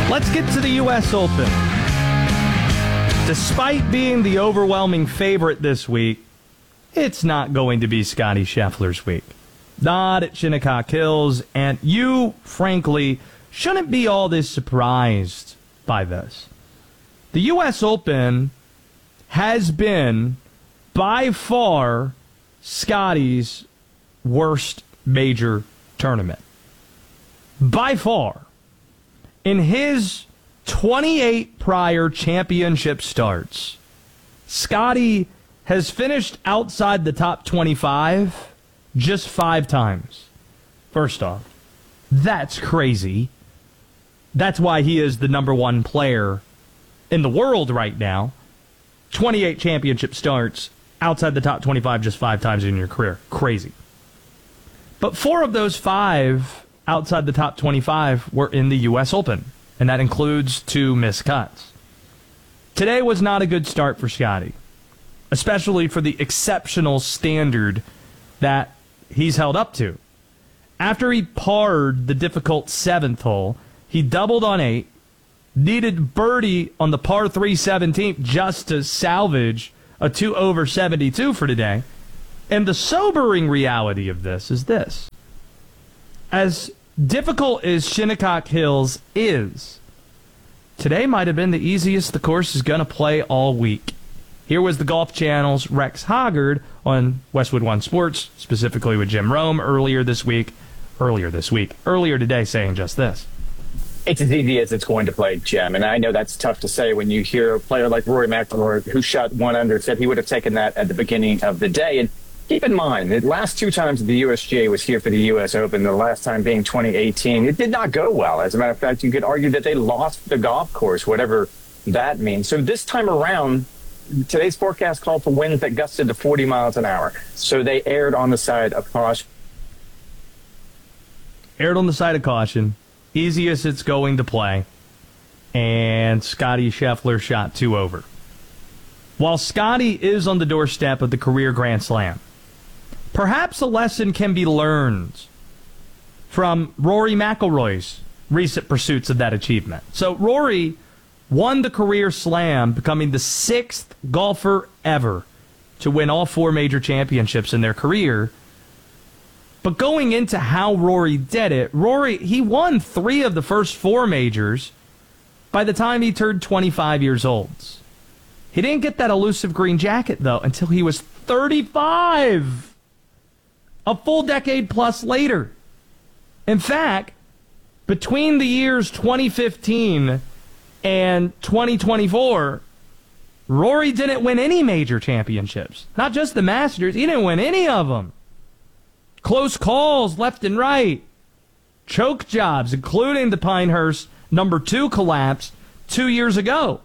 Let's get to the U.S. Open. Despite being the overwhelming favorite this week, it's not going to be Scottie Scheffler's week. Not at Shinnecock Hills, and you, frankly, shouldn't be all this surprised by this. The U.S. Open has been, by far, Scottie's worst major tournament. By far. In his 28 prior championship starts, Scottie has finished outside the top 25 just 5 times. First off, that's crazy. That's why he is the number one player in the world right now. 28 championship starts outside the top 25 just 5 times in your career. Crazy. But 4 of those 5 outside the top 25 were in the U.S. Open, and that includes 2 missed cuts. Today was not a good start for Scottie, especially for the exceptional standard that he's held up to. After he parred the difficult 7th hole, he doubled on 8, needed birdie on the par 3 17th just to salvage a 2 over 72 for today. And the sobering reality of this is this. As difficult as Shinnecock Hills is, today might have been the easiest the course is going to play all week. Here was the Golf Channel's Rex Hoggard on Westwood One Sports, specifically with Jim Rome earlier today, saying just this. It's as easy as it's going to play, Jim. And I know that's tough to say when you hear a player like Rory McIlroy, who shot 1 under, said he would have taken that at the beginning of the day. And keep in mind, the last 2 times the USGA was here for the U.S. Open, the last time being 2018, it did not go well. As a matter of fact, you could argue that they lost the golf course, whatever that means. So this time around, today's forecast called for winds that gusted to 40 miles an hour. So they erred on the side of caution. Erred on the side of caution. Easiest it's going to play. And Scottie Scheffler shot 2 over. While Scottie is on the doorstep of the career Grand Slam, perhaps a lesson can be learned from Rory McIlroy's recent pursuits of that achievement. So Rory won the career slam, becoming the 6th golfer ever to win all 4 major championships in their career. But going into how Rory did it, he won 3 of the first 4 majors by the time he turned 25 years old. He didn't get that elusive green jacket, though, until he was 35. A full decade plus later. In fact, between the years 2015 and 2024, Rory didn't win any major championships. Not just the Masters. He didn't win any of them. Close calls left and right. Choke jobs, including the Pinehurst number 2 collapse 2 years ago.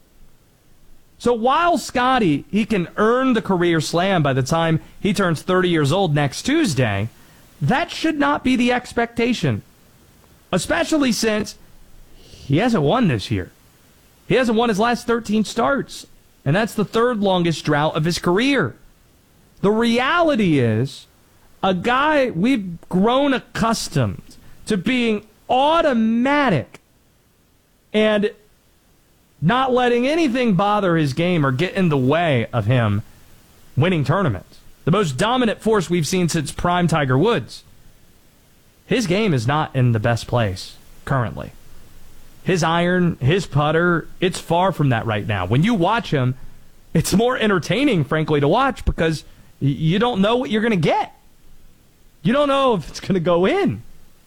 So while Scottie, he can earn the career slam by the time he turns 30 years old next Tuesday, that should not be the expectation. Especially since he hasn't won this year. He hasn't won his last 13 starts. And that's the 3rd longest drought of his career. The reality is, a guy we've grown accustomed to being automatic and not letting anything bother his game or get in the way of him winning tournaments. The most dominant force we've seen since prime Tiger Woods. His game is not in the best place currently. His iron, his putter, it's far from that right now. When you watch him, it's more entertaining, frankly, to watch because you don't know what you're going to get. You don't know if it's going to go in.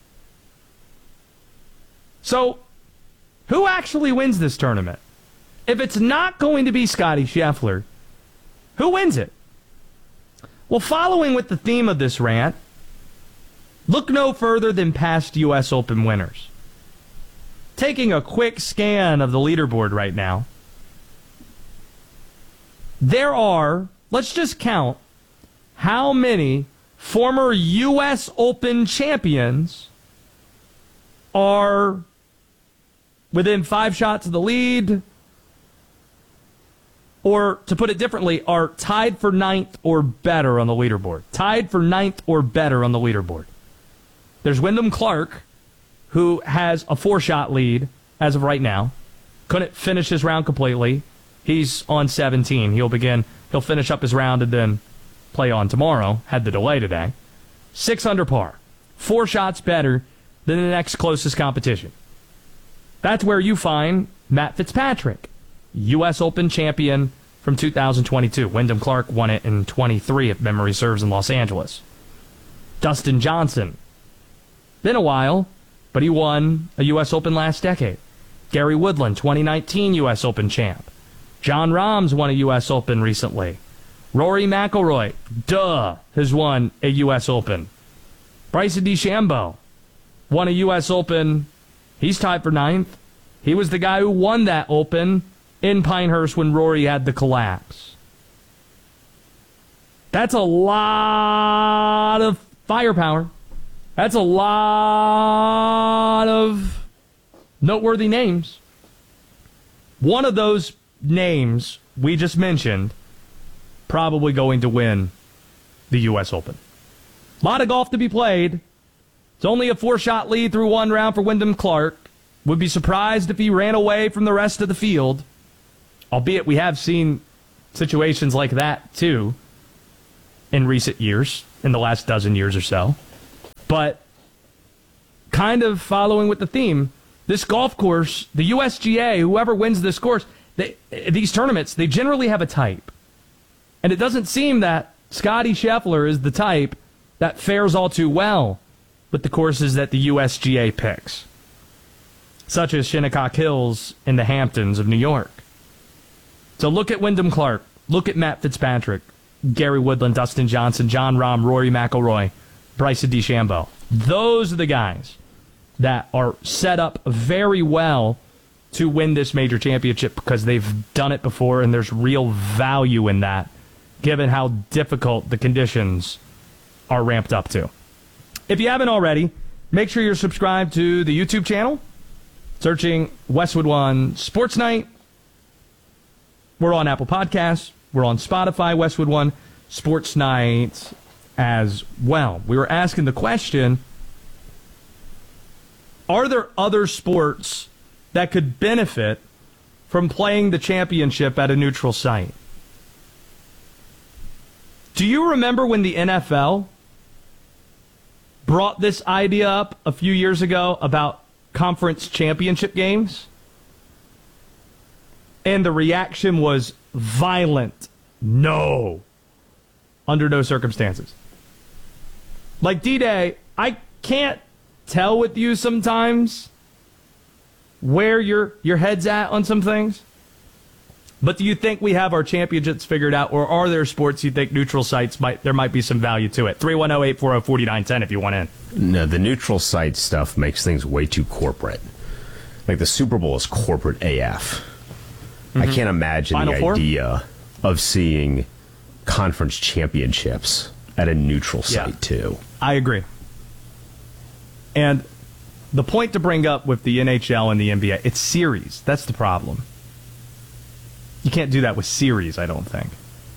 So, who actually wins this tournament? If it's not going to be Scottie Scheffler, who wins it? Well, following with the theme of this rant, look no further than past U.S. Open winners. Taking a quick scan of the leaderboard right now, there are, let's just count how many former U.S. Open champions are within 5 shots of the lead, or to put it differently, are tied for 9th or better on the leaderboard. Tied for 9th or better on the leaderboard. There's Wyndham Clark, who has a 4-shot lead as of right now. Couldn't finish his round completely. He's on 17. He'll finish up his round and then play on tomorrow. Had the delay today. 6 under par. 4 shots better than the next closest competition. That's where you find Matt Fitzpatrick, U.S. Open champion from 2022. Wyndham Clark won it in 23, if memory serves, in Los Angeles. Dustin Johnson. Been a while, but he won a U.S. Open last decade. Gary Woodland, 2019 U.S. Open champ. John Rahm's won a U.S. Open recently. Rory McIlroy, has won a U.S. Open. Bryson DeChambeau won a U.S. Open. He's tied for 9th. He was the guy who won that Open in Pinehurst when Rory had the collapse. That's a lot of firepower. That's a lot of noteworthy names. One of those names we just mentioned probably going to win the U.S. Open. A lot of golf to be played. It's only a 4-shot lead through 1 round for Wyndham Clark. Would be surprised if he ran away from the rest of the field. Albeit we have seen situations like that, too, in recent years, in the last dozen years or so. But kind of following with the theme, this golf course, the USGA, whoever wins this course, these tournaments, they generally have a type. And it doesn't seem that Scottie Scheffler is the type that fares all too well with the courses that the USGA picks, such as Shinnecock Hills in the Hamptons of New York. So look at Wyndham Clark, look at Matt Fitzpatrick, Gary Woodland, Dustin Johnson, John Rahm, Rory McIlroy, Bryson DeChambeau. Those are the guys that are set up very well to win this major championship because they've done it before, and there's real value in that, given how difficult the conditions are ramped up to. If you haven't already, make sure you're subscribed to the YouTube channel, searching Westwood One Sports Night. We're on Apple Podcasts. We're on Spotify, Westwood One Sports Night as well. We were asking the question, are there other sports that could benefit from playing the championship at a neutral site? Do you remember when the NFL brought this idea up a few years ago about conference championship games? And the reaction was violent. No. Under no circumstances. Like D-Day, I can't tell with you sometimes where your head's at on some things. But do you think we have our championships figured out, or are there sports you think neutral sites there might be some value to it? 310-840-4910 if you want in. No, the neutral site stuff makes things way too corporate. Like the Super Bowl is corporate AF. I can't imagine Final the Four? idea of seeing conference championships at a neutral site, too. I agree. And the point to bring up with the NHL and the NBA, it's series. That's the problem. You can't do that with series, I don't think.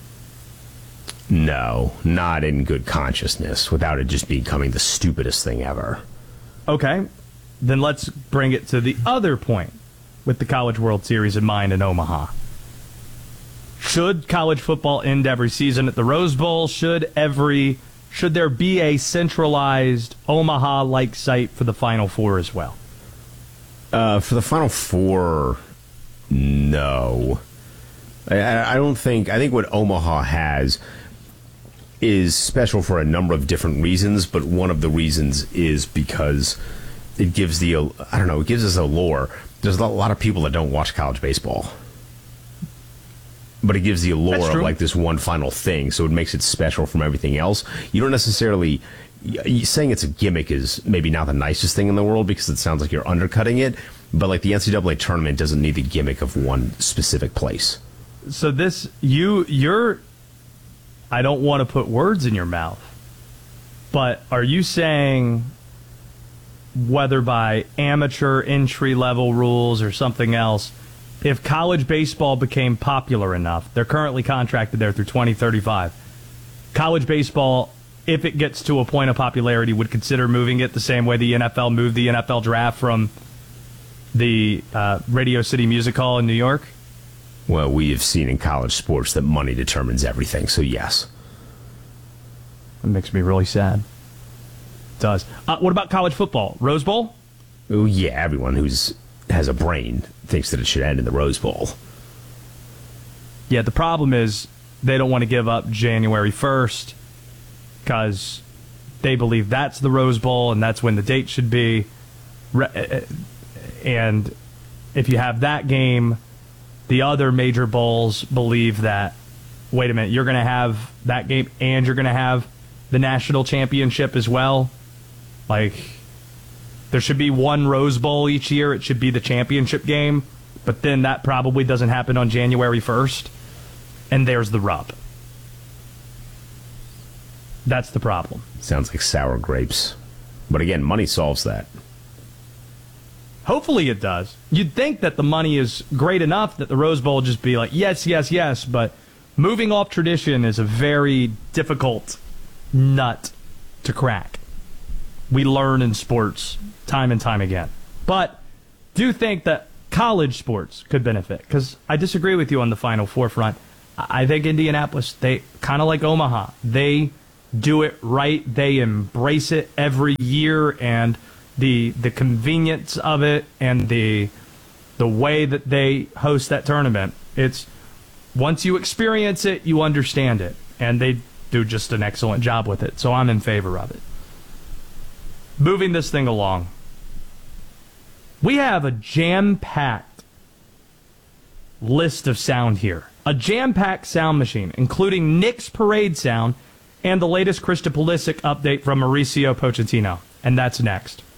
No, not in good consciousness, without it just becoming the stupidest thing ever. Okay, then let's bring it to the other point with the College World Series in mind in Omaha. Should college football end every season at the Rose Bowl? Should there be a centralized Omaha-like site for the Final Four as well? For the Final Four, no. I don't think... I think what Omaha has is special for a number of different reasons, but one of the reasons is because it gives it gives us a lure. There's a lot of people that don't watch college baseball. But it gives the allure of like this one final thing, so it makes it special from everything else. You don't necessarily... Saying it's a gimmick is maybe not the nicest thing in the world because it sounds like you're undercutting it, but like the NCAA tournament doesn't need the gimmick of one specific place. So you're... I don't want to put words in your mouth, but are you saying whether by amateur entry-level rules or something else, if college baseball became popular enough, they're currently contracted there through 2035, college baseball, if it gets to a point of popularity, would consider moving it the same way the NFL moved the NFL draft from the Radio City Music Hall in New York? Well, we have seen in college sports that money determines everything, so yes. It makes me really sad. It does. What about college football? Rose Bowl? Oh, yeah, everyone has a brain thinks that it should end in the Rose Bowl. Yeah, the problem is they don't want to give up January 1st because they believe that's the Rose Bowl and that's when the date should be. And if you have that game, the other major bowls believe that, wait a minute, you're going to have that game and you're going to have the national championship as well. Like, there should be one Rose Bowl each year. It should be the championship game. But then that probably doesn't happen on January 1st. And there's the rub. That's the problem. Sounds like sour grapes. But again, money solves that. Hopefully it does. You'd think that the money is great enough that the Rose Bowl would just be like, yes, yes, yes. But moving off tradition is a very difficult nut to crack. We learn in sports time and time again. But do think that college sports could benefit, because I disagree with you on the Final Four front. I think Indianapolis, they kind of like Omaha. They do it right. They embrace it every year, and the convenience of it and the way that they host that tournament. It's once you experience it, you understand it, and they do just an excellent job with it. So I'm in favor of it. Moving this thing along. We have a jam-packed list of sound here. A jam-packed sound machine, including Knicks parade sound and the latest Krista Pulisic update from Mauricio Pochettino. And that's next.